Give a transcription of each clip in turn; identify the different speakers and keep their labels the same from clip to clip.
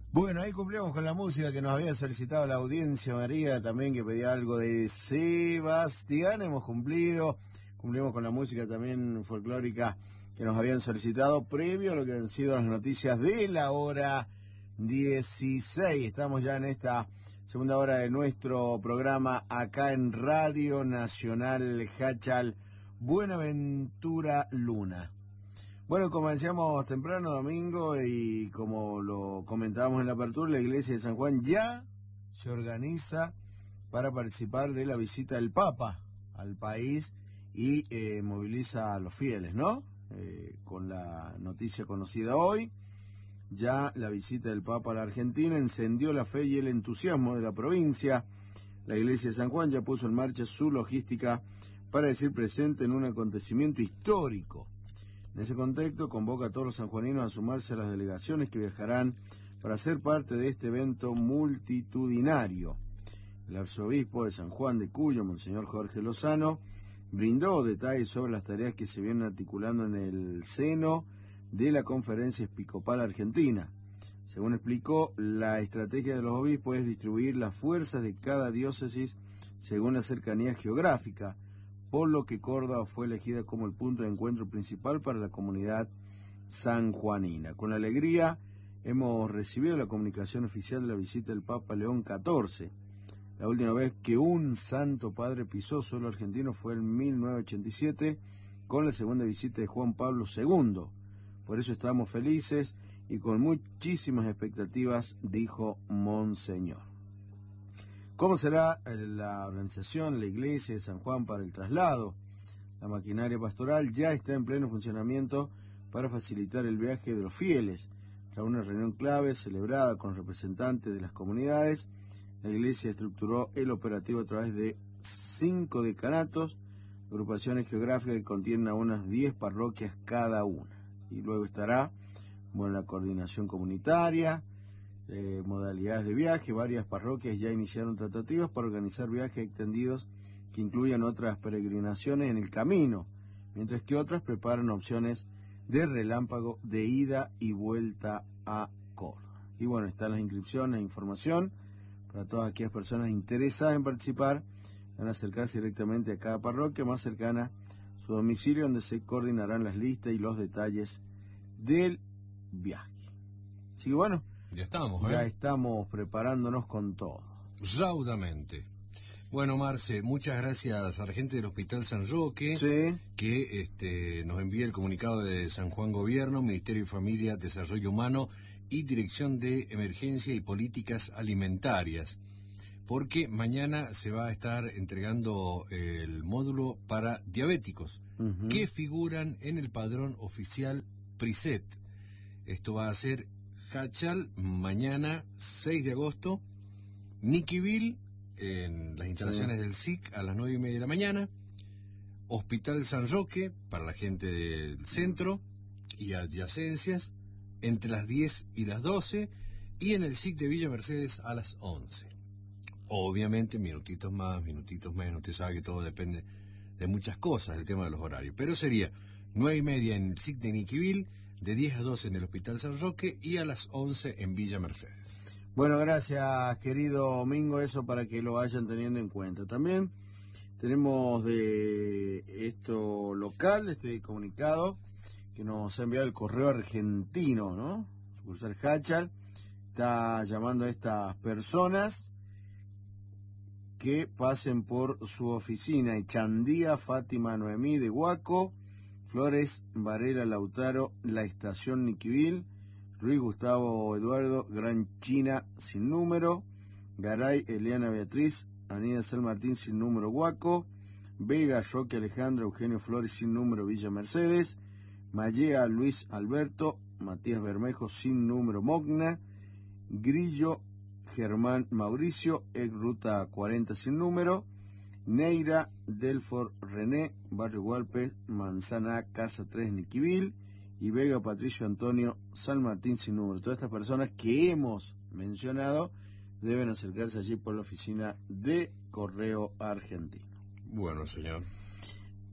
Speaker 1: Bueno, ahí cumplimos con la música que nos había solicitado la audiencia, María, también que pedía algo de Sebastián. Hemos cumplimos con la música también folclórica que nos habían solicitado previo a lo que han sido las noticias de la hora 16. Estamos ya en esta segunda hora de nuestro programa acá en Radio Nacional Hachal, Buenaventura Luna. Bueno, como decíamos temprano, domingo, y como lo comentábamos en la apertura, la iglesia de San Juan ya se organiza para participar de la visita del Papa al país y moviliza a los fieles, ¿no? Con la noticia conocida hoy, ya la visita del Papa a la Argentina encendió la fe y el entusiasmo de la provincia. La iglesia de San Juan ya puso en marcha su logística para decir presente en un acontecimiento histórico. En ese contexto, convoca a todos los sanjuaninos a sumarse a las delegaciones que viajarán para ser parte de este evento multitudinario. El arzobispo de San Juan de Cuyo, Monseñor Jorge Lozano, brindó detalles sobre las tareas que se vienen articulando en el seno de la Conferencia Episcopal Argentina. Según explicó, la estrategia de los obispos es distribuir las fuerzas de cada diócesis según la cercanía geográfica, por lo que Córdoba fue elegida como el punto de encuentro principal para la comunidad sanjuanina. Con alegría hemos recibido la comunicación oficial de la visita del Papa León XIV. La última vez que un santo padre pisó suelo argentino fue en 1987, con la segunda visita de Juan Pablo II. Por eso estamos felices y con muchísimas expectativas, dijo Monseñor. ¿Cómo será la organización, la iglesia de San Juan para el traslado? La maquinaria pastoral ya está en pleno funcionamiento para facilitar el viaje de los fieles. Tras una reunión clave celebrada con representantes de las comunidades, la iglesia estructuró el operativo a través de 5 decanatos, agrupaciones geográficas que contienen a unas 10 parroquias cada una. Y luego estará la coordinación comunitaria, modalidades de viaje. Varias parroquias ya iniciaron tratativas para organizar viajes extendidos que incluyan otras peregrinaciones en el camino, mientras que otras preparan opciones de relámpago de ida y vuelta a Córdoba. Y bueno, están las inscripciones e información para todas aquellas personas interesadas en participar. Van a acercarse directamente a cada parroquia más cercana a su domicilio, donde se coordinarán las listas y los detalles del viaje. Así que bueno, ya estamos preparándonos con todo.
Speaker 2: Raudamente. Bueno, Marce, muchas gracias a la gente del Hospital San Roque,
Speaker 1: sí,
Speaker 2: que nos envía el comunicado de San Juan Gobierno, Ministerio de Familia, Desarrollo Humano y Dirección de Emergencia y Políticas Alimentarias, porque mañana se va a estar entregando el módulo para diabéticos, que figuran en el padrón oficial PRICET. Esto va a ser Hachal, mañana 6 de agosto, Niquivil, en las instalaciones del SIC a las 9:30 de la mañana, Hospital San Roque, para la gente del centro y adyacencias, entre las 10 y las 12, y en el SIC de Villa Mercedes a las 11. Obviamente, minutitos más, minutitos menos, usted sabe que todo depende de muchas cosas, el tema de los horarios, pero sería 9:30 en el SIC de Niquivil, de 10 a 12 en el Hospital San Roque y a las 11 en Villa Mercedes.
Speaker 1: Bueno, gracias, querido Domingo, eso para que lo vayan teniendo en cuenta. También tenemos de esto local, este comunicado que nos ha enviado el correo argentino, ¿no? Sucursal Hachal está llamando a estas personas que pasen por su oficina. Echandía, Fátima Noemí de Huaco, Flores Varela Lautaro, La Estación Niquivil, Ruiz Gustavo Eduardo, Gran China sin número, Garay Eliana Beatriz, Avenida San Martín sin número Huaco, Vega Roque Alejandro Eugenio Flores sin número Villa Mercedes, Mallea Luis Alberto, Matías Bermejo sin número Mogna, Grillo Germán Mauricio, ex Ruta 40 sin número, Neira Delfor René, Barrio Hualpes, Manzana Casa 3 Niquivil, y Vega Patricio Antonio San Martín sin número. Todas estas personas que hemos mencionado deben acercarse allí por la oficina de Correo Argentino.
Speaker 2: Bueno, señor.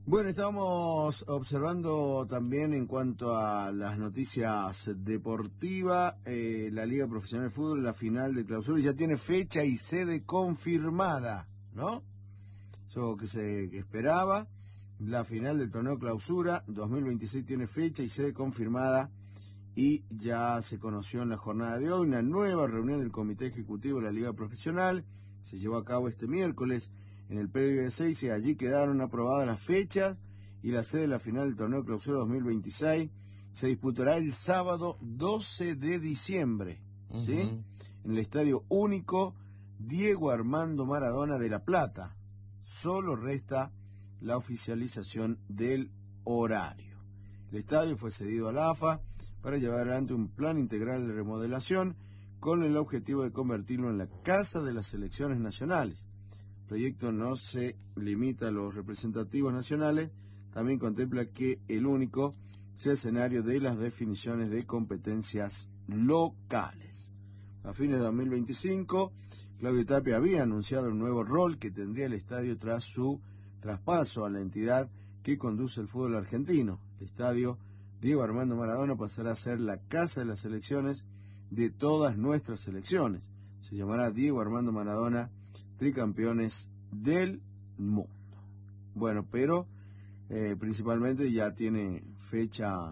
Speaker 1: Bueno, estábamos observando también en cuanto a las noticias deportivas, la Liga Profesional de Fútbol, la final de clausura ya tiene fecha y sede confirmada, ¿no? Eso que esperaba. La final del torneo clausura 2026 tiene fecha y sede confirmada y ya se conoció en la jornada de hoy una nueva reunión del Comité Ejecutivo de la Liga Profesional. Se llevó a cabo este miércoles en el predio de Seiza y allí quedaron aprobadas las fechas y la sede de la final del torneo clausura 2026 se disputará el sábado 12 de diciembre, ¿sí? En el Estadio Único Diego Armando Maradona de La Plata. Solo resta la oficialización del horario. El estadio fue cedido a la AFA para llevar adelante un plan integral de remodelación con el objetivo de convertirlo en la casa de las selecciones nacionales. El proyecto no se limita a los representativos nacionales, también contempla que el Único sea escenario de las definiciones de competencias locales. A fines de 2025, Claudio Tapia había anunciado un nuevo rol que tendría el estadio tras su traspaso a la entidad que conduce el fútbol argentino. El estadio Diego Armando Maradona pasará a ser la casa de las selecciones de todas nuestras selecciones. Se llamará Diego Armando Maradona Tricampeones del Mundo. Bueno, pero principalmente ya tiene fecha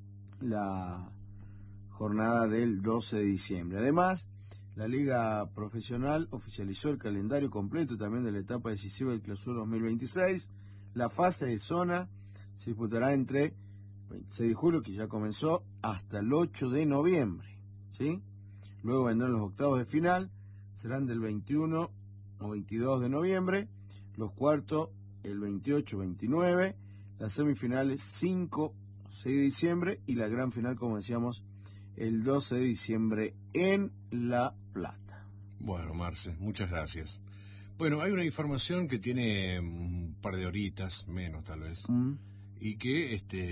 Speaker 1: la jornada del 12 de diciembre. Además, la Liga Profesional oficializó el calendario completo también de la etapa decisiva del Clausura 2026. La fase de zona se disputará entre 26 de julio, que ya comenzó, hasta el 8 de noviembre, ¿sí? Luego vendrán los octavos de final, serán del 21 o 22 de noviembre, los cuartos el 28-29, las semifinales 5 o 6 de diciembre y la gran final, como decíamos, el 12 de diciembre en La Plata.
Speaker 2: Bueno, Marce, muchas gracias. Bueno, hay una información que tiene un par de horitas, menos tal vez, y que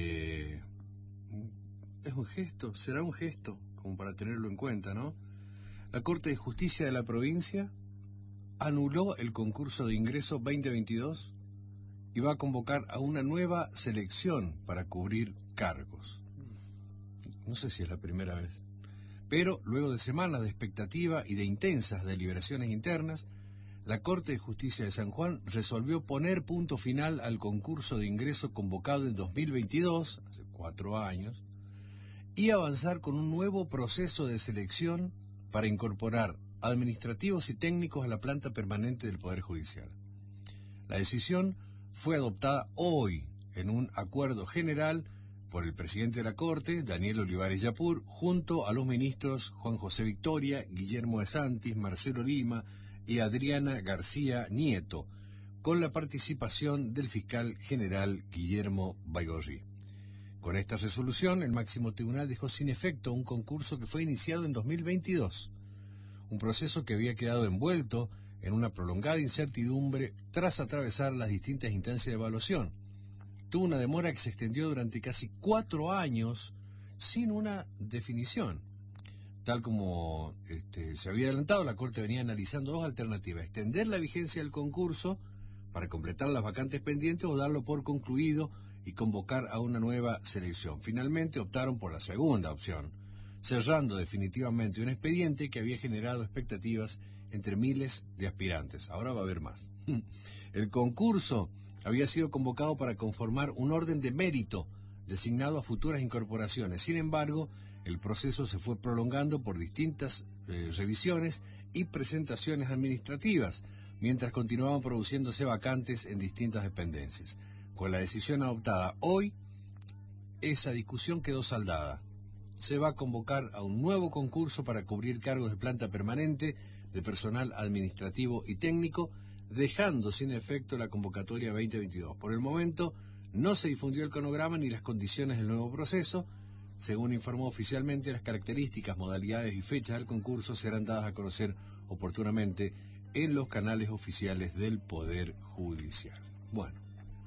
Speaker 2: es un gesto, será un gesto, como para tenerlo en cuenta, ¿no? La Corte de Justicia de la provincia anuló el concurso de ingreso 2022 y va a convocar a una nueva selección para cubrir cargos. No sé si es la primera vez, pero luego de semanas de expectativa y de intensas deliberaciones internas, la Corte de Justicia de San Juan resolvió poner punto final al concurso de ingreso convocado en 2022, hace 4 años, y avanzar con un nuevo proceso de selección para incorporar administrativos y técnicos a la planta permanente del Poder Judicial. La decisión fue adoptada hoy en un acuerdo general por el presidente de la Corte, Daniel Olivares Yapur, junto a los ministros Juan José Victoria, Guillermo de Santis, Marcelo Lima y Adriana García Nieto, con la participación del fiscal general Guillermo Baigorri. Con esta resolución, el máximo tribunal dejó sin efecto un concurso que fue iniciado en 2022, un proceso que había quedado envuelto en una prolongada incertidumbre tras atravesar las distintas instancias de evaluación. Tuvo una demora que se extendió durante casi 4 años sin una definición. Tal como se había adelantado, la Corte venía analizando 2 alternativas: extender la vigencia del concurso para completar las vacantes pendientes o darlo por concluido y convocar a una nueva selección. Finalmente optaron por la segunda opción, cerrando definitivamente un expediente que había generado expectativas entre miles de aspirantes. Ahora va a haber más. El concurso había sido convocado para conformar un orden de mérito designado a futuras incorporaciones. Sin embargo, el proceso se fue prolongando por distintas revisiones y presentaciones administrativas, mientras continuaban produciéndose vacantes en distintas dependencias. Con la decisión adoptada hoy, esa discusión quedó saldada. Se va a convocar a un nuevo concurso para cubrir cargos de planta permanente, de personal administrativo y técnico, dejando sin efecto la convocatoria 2022. Por el momento, no se difundió el cronograma ni las condiciones del nuevo proceso. Según informó oficialmente, las características, modalidades y fechas del concurso serán dadas a conocer oportunamente en los canales oficiales del Poder Judicial. Bueno,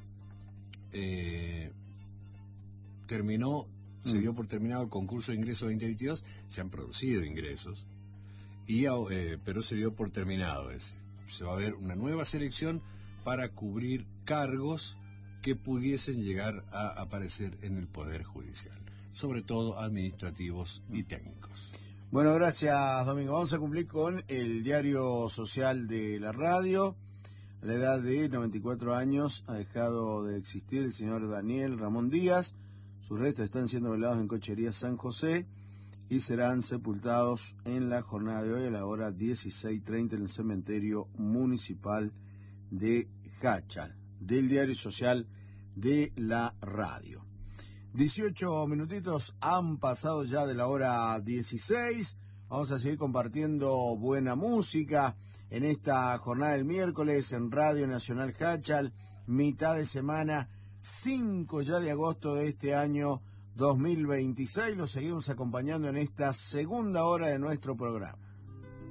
Speaker 2: se dio por terminado el concurso de ingreso 2022, se han producido ingresos, pero se dio por terminado ese. Se va a ver una nueva selección para cubrir cargos que pudiesen llegar a aparecer en el Poder Judicial, sobre todo administrativos y técnicos.
Speaker 1: Bueno, gracias, Domingo. Vamos a cumplir con el diario social de la radio. A la edad de 94 años ha dejado de existir el señor Daniel Ramón Díaz. Sus restos están siendo velados en Cochería San José y serán sepultados en la jornada de hoy a la hora 16:30 en el cementerio municipal de Jáchal, del diario social de la radio. 18 minutitos han pasado ya de la hora 16. Vamos a seguir compartiendo buena música en esta jornada del miércoles en Radio Nacional Jáchal, mitad de semana, 5 ya de agosto de este año 2026. Los seguimos acompañando en esta segunda hora de nuestro programa.